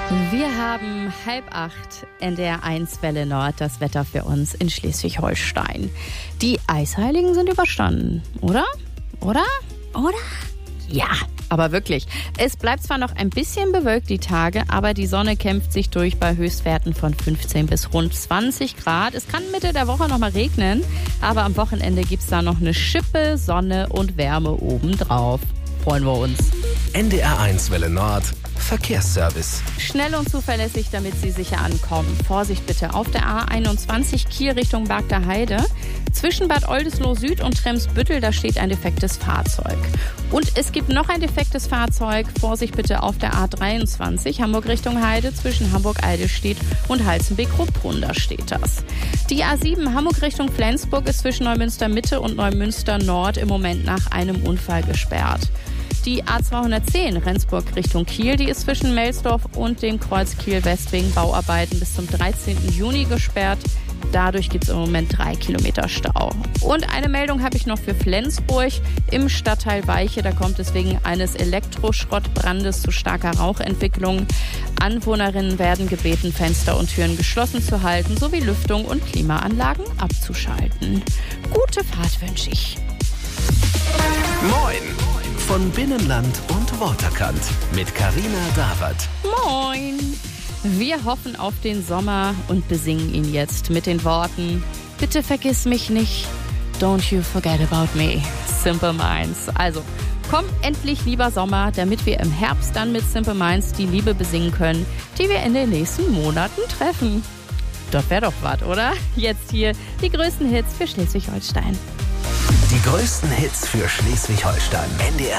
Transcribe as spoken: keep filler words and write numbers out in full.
Wir haben halb acht in der eins Welle Nord das Wetter für uns in Schleswig-Holstein. Die Eisheiligen sind überstanden, oder? Oder? Oder? Ja, aber wirklich. Es bleibt zwar noch ein bisschen bewölkt die Tage, aber die Sonne kämpft sich durch bei Höchstwerten von fünfzehn bis rund zwanzig Grad. Es kann Mitte der Woche noch mal regnen, aber am Wochenende gibt es da noch eine Schippe Sonne und Wärme obendrauf. Freuen wir uns. N D R eins Welle Nord Verkehrsservice. Schnell und zuverlässig, damit Sie sicher ankommen. Vorsicht bitte auf der A einundzwanzig Kiel Richtung Bargter Heide. Zwischen Bad Oldesloe Süd und Tremsbüttel, da steht ein defektes Fahrzeug. Und es gibt noch ein defektes Fahrzeug. Vorsicht bitte auf der A dreiundzwanzig Hamburg Richtung Heide. Zwischen Hamburg-Eidelstedt und Halzenbeek-Ruppbrunn, da steht das. Die A sieben Hamburg Richtung Flensburg ist zwischen Neumünster Mitte und Neumünster Nord im Moment nach einem Unfall gesperrt. Die A zweihundertzehn Rendsburg Richtung Kiel, die ist zwischen Melsdorf und dem Kreuz Kiel-West wegen Bauarbeiten bis zum dreizehnten Juni gesperrt. Dadurch gibt es im Moment drei Kilometer Stau. Und eine Meldung habe ich noch für Flensburg. Im Stadtteil Weiche, da kommt es wegen eines Elektroschrottbrandes zu starker Rauchentwicklung. Anwohnerinnen werden gebeten, Fenster und Türen geschlossen zu halten, sowie Lüftung und Klimaanlagen abzuschalten. Gute Fahrt wünsche ich. Moin! Von Binnenland und Waterkant mit Carina Dawert. Moin! Wir hoffen auf den Sommer und besingen ihn jetzt mit den Worten: Bitte vergiss mich nicht, don't you forget about me, Simple Minds. Also, komm endlich, lieber Sommer, damit wir im Herbst dann mit Simple Minds die Liebe besingen können, die wir in den nächsten Monaten treffen. Das wäre doch was, oder? Jetzt hier die größten Hits für Schleswig-Holstein. Die größten Hits für Schleswig-Holstein. N D R